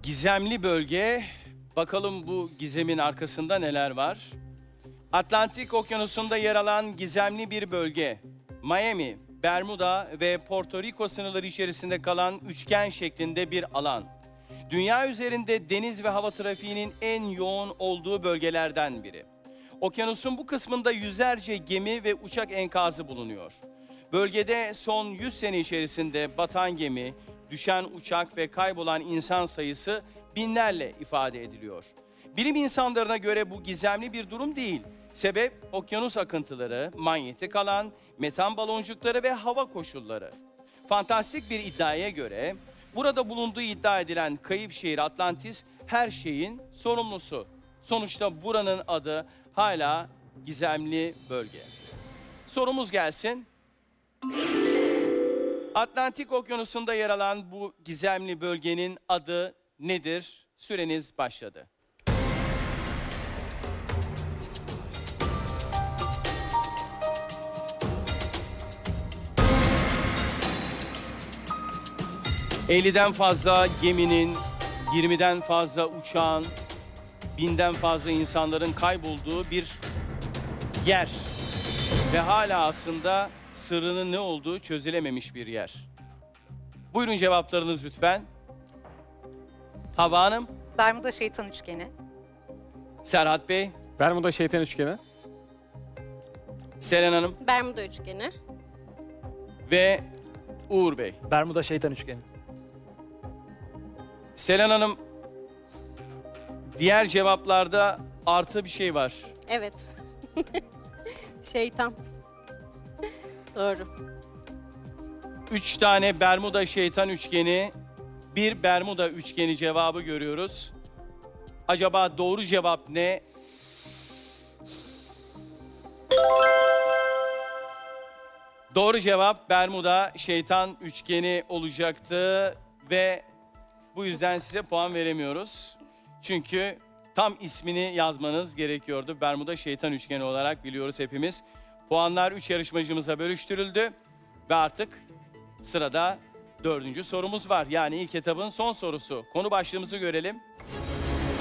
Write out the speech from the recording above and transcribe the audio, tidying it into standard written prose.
Gizemli bölge. Bakalım bu gizemin arkasında neler var? Atlantik Okyanusu'nda yer alan gizemli bir bölge. Miami, Bermuda ve Porto Rico sınırları içerisinde kalan üçgen şeklinde bir alan. Dünya üzerinde deniz ve hava trafiğinin en yoğun olduğu bölgelerden biri. Okyanusun bu kısmında yüzlerce gemi ve uçak enkazı bulunuyor. Bölgede son 100 sene içerisinde batan gemi, düşen uçak ve kaybolan insan sayısı binlerle ifade ediliyor. Bilim insanlarına göre bu gizemli bir durum değil. Sebep okyanus akıntıları, manyetik alan, metan baloncukları ve hava koşulları. Fantastik bir iddiaya göre burada bulunduğu iddia edilen kayıp şehir Atlantis her şeyin sorumlusu. Sonuçta buranın adı hala gizemli bölge. Sorumuz gelsin. Atlantik Okyanusu'nda yer alan bu gizemli bölgenin adı nedir? Süreniz başladı. ...50'den fazla geminin, 20'den fazla uçağın, 1000'den fazla insanların kaybolduğu bir yer. Ve hala aslında sırrının ne olduğu çözülememiş bir yer. Buyurun cevaplarınız lütfen. Havva Hanım, Bermuda Şeytan Üçgeni. Serhat Bey, Bermuda Şeytan Üçgeni. Selen Hanım Bermuda Üçgeni. ve Uğur Bey. Bermuda Şeytan Üçgeni. Selen Hanım, diğer cevaplarda artı bir şey var. Evet. Şeytan. Doğru. 3 tane Bermuda Şeytan Üçgeni, bir Bermuda Üçgeni cevabı görüyoruz. Acaba doğru cevap ne? Doğru cevap Bermuda Şeytan Üçgeni olacaktı ve bu yüzden size puan veremiyoruz. Çünkü tam ismini yazmanız gerekiyordu. Bermuda Şeytan Üçgeni olarak biliyoruz hepimiz. Puanlar 3 yarışmacımıza bölüştürüldü ve artık sırada 4. sorumuz var. Yani ilk etabın son sorusu. Konu başlığımızı görelim.